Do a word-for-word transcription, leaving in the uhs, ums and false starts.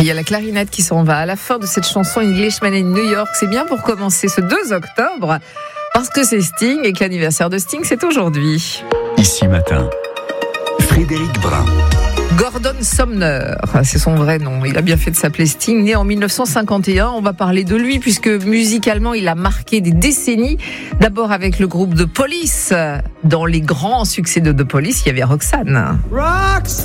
il y a la clarinette qui s'en va à la fin de cette chanson Englishman in New York. C'est bien pour commencer ce deux octobre, parce que c'est Sting et que l'anniversaire de Sting, c'est aujourd'hui. Ici Matin, Frédéric Brun. Gordon Sumner, c'est son vrai nom. Il a bien fait de s'appeler Sting. Né en dix-neuf cent cinquante et un, on va parler de lui puisque musicalement, il a marqué des décennies. D'abord avec le groupe The Police. Dans les grands succès de The Police, il y avait Roxanne. Roxanne